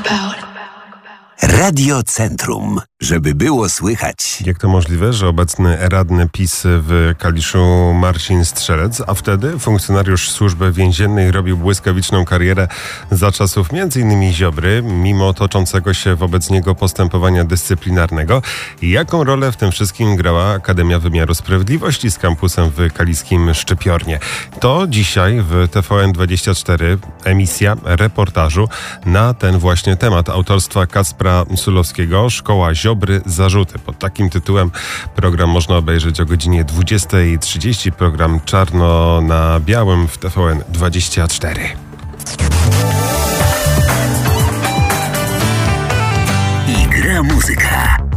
Radio Centrum, żeby było słychać. Jak to możliwe, że obecny radny PiS w Kaliszu Marcin Strzelec, a wtedy funkcjonariusz Służby Więziennej, robił błyskawiczną karierę za czasów m.in. Ziobry, mimo toczącego się wobec niego postępowania dyscyplinarnego? I jaką rolę w tym wszystkim grała Akademia Wymiaru Sprawiedliwości z kampusem w kaliskim Szczypiornie? To dzisiaj w TVN24 emisja reportażu na ten właśnie temat autorstwa Kacpra Sulowskiego, Szkoła Ziobry, zarzuty. Pod takim tytułem program można obejrzeć o godzinie 20:30. Program czarno na białym w TVN24. I gra muzyka.